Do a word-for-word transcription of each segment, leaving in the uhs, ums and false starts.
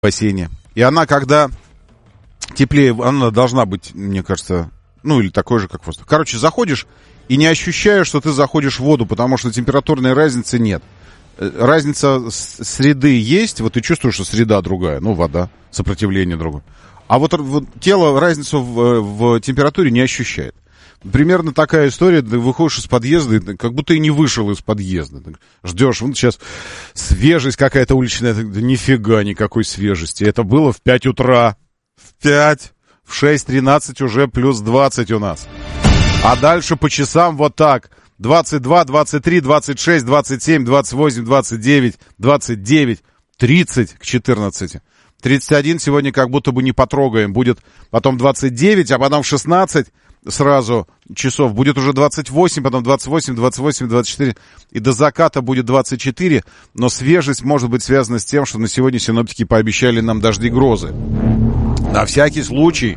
бассейне. И она, когда теплее, она должна быть, мне кажется, ну или такой же, как воздух. Короче, заходишь и не ощущаешь, что ты заходишь в воду, потому что температурной разницы нет. Разница среды есть, вот ты чувствуешь, что среда другая, ну, вода, сопротивление другое. А вот, вот тело разницу в, в температуре не ощущает. Примерно такая история, ты выходишь из подъезда, как будто и не вышел из подъезда. Ждешь, вот сейчас свежесть какая-то уличная, да нифига никакой свежести. Это было в пять утра, в пять, в шесть тринадцать уже плюс двадцать у нас. А дальше по часам вот так. двадцать два, двадцать три, двадцать шесть, двадцать семь, двадцать восемь, двадцать девять, двадцать девять, тридцать к четырнадцати. тридцать один сегодня как будто бы не потрогаем. Будет потом двадцать девять, а потом в шестнадцать сразу часов. Будет уже двадцать восемь, потом двадцать восемь, двадцать восемь, двадцать четыре. И до заката будет двадцать четыре. Но свежесть может быть связана с тем, что на сегодня синоптики пообещали нам дожди и грозы. На всякий случай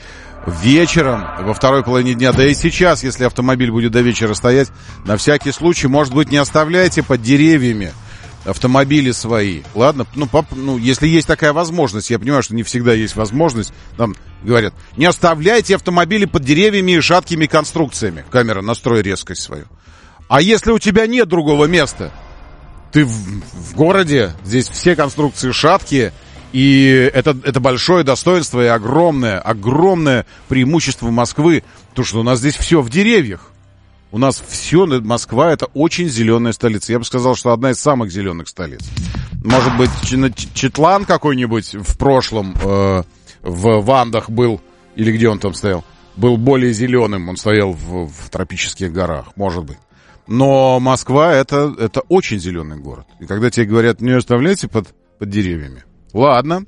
вечером, во второй половине дня, да и сейчас, если автомобиль будет до вечера стоять, на всякий случай, может быть, не оставляйте под деревьями автомобили свои. Ладно? Ну, поп, ну, если есть такая возможность, я понимаю, что не всегда есть возможность, там говорят, не оставляйте автомобили под деревьями и шаткими конструкциями. Камера, настрой резкость свою. А если у тебя нет другого места? Ты в, в городе, здесь все конструкции шаткие, и это, это большое достоинство и огромное, огромное преимущество Москвы, то, что у нас здесь все в деревьях. У нас все, Москва — это очень зеленая столица. Я бы сказал, что одна из самых зеленых столиц. Может быть, Четлан какой-нибудь в прошлом э, в Вандах был, или где он там стоял, был более зеленым, он стоял в, в тропических горах, может быть. Но Москва — это, это очень зеленый город. И когда тебе говорят, не оставляйте под, под деревьями, ладно,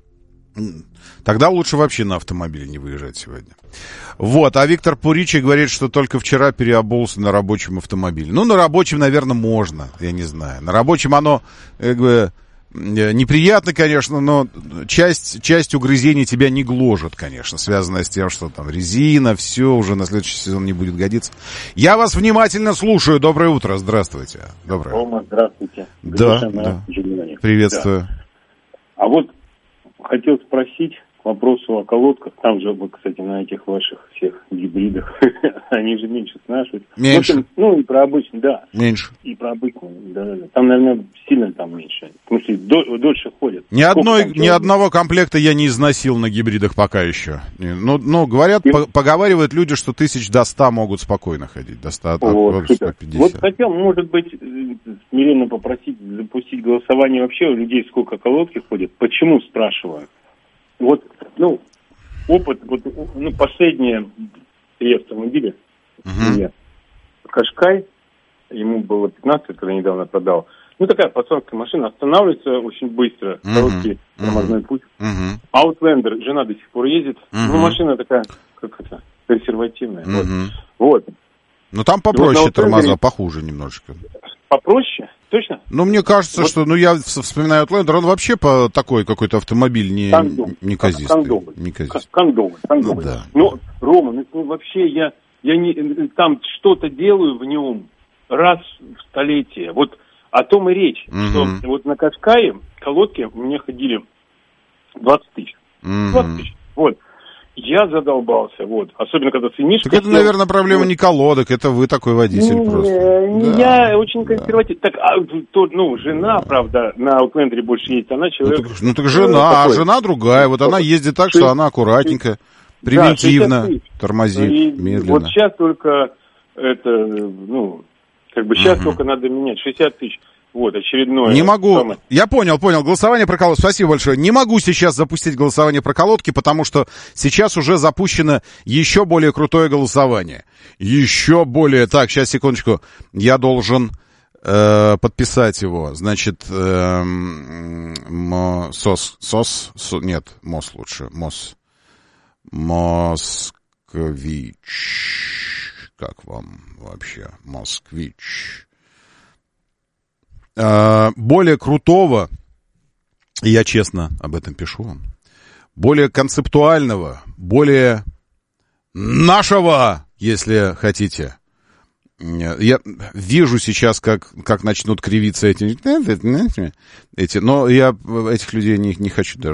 тогда лучше вообще на автомобиле не выезжать сегодня. Вот, а Виктор Пуричи говорит, что только вчера переобулся на рабочем автомобиле. Ну, на рабочем, наверное, можно, я не знаю. На рабочем оно, как бы, неприятно, конечно, но часть, часть угрызений тебя не гложет, конечно, связанная с тем, что там резина, все, уже на следующий сезон не будет годиться. Я вас внимательно слушаю. Доброе утро, здравствуйте. Доброе. Рома, здравствуйте. Да, да. Приветствую. Да. А вот хотел спросить к вопросу о колодках. Там же, кстати, на этих ваших всех гибридах, они же меньше снашивают. Меньше. В общем, ну, и про обычный, да. Меньше. И про обычный, да, да, да. Там, наверное, сильно там меньше. Потому что до, дольше ходят. Ни, одной, ни одного комплекта я не износил на гибридах пока еще. Ну, ну говорят, и... по, поговаривают люди, что тысяч до ста могут спокойно ходить. До ста, вот, сто пятьдесят. Вот хотел, может быть, смиренно попросить запустить голосование вообще у людей, сколько колодки ходят. Почему, спрашиваю? Вот, ну, опыт, вот, ну, последние три автомобиля у uh-huh. меня. Кашкай, ему было пятнадцать, когда недавно продал. Ну, такая пацанская машина, останавливается очень быстро, uh-huh. короткий тормозной uh-huh. путь. Аутлендер, uh-huh. жена до сих пор ездит. Uh-huh. Ну, машина такая, как это, консервативная. Uh-huh. Вот. вот. Ну, там попроще вот тормоза, похуже немножечко. Попроще? Точно? Ну, мне кажется, вот. что, ну, я вспоминаю Outlander, он вообще по такой какой-то автомобиль не, не казистый. Кондовый. Не казистый. Кондовый. Кондовый. Ну, да. Но, Рома, ну, вообще я, я не, там что-то делаю в нем раз в столетие. Вот о том и речь, угу. что вот на Кашкае колодки у меня ходили двадцать тысяч. Угу. двадцать тысяч. Вот. Я задолбался, вот. Особенно, когда ценишь... Так это, наверное, проблема вот. Не колодок, это вы такой водитель не, просто. Я да. очень консервативный. Да. Так, а, то, ну, жена, правда, на Аутлендере больше ездит, она человек... Ну, так, ну, так жена, а жена другая. Вот она ездит так, что она аккуратненько, превентивно да, тормозит, и медленно. Вот сейчас только это, ну, как бы сейчас угу. только надо менять. шестьдесят тысяч. Вот, очередное. Не могу. Самое... Я понял, понял. Голосование про колодки. Спасибо большое. Не могу сейчас запустить голосование про колодки, потому что сейчас уже запущено еще более крутое голосование. Еще более... Так, сейчас, секундочку. Я должен э, подписать его. Значит, э, мо, сос, сос, со, нет, МОС лучше. МОС. Москвич. Как вам вообще? Москвич. Более крутого, я честно об этом пишу вам, более концептуального, более нашего, если хотите, Я вижу сейчас, как, как начнут кривиться эти, эти, но я этих людей не, не хочу даже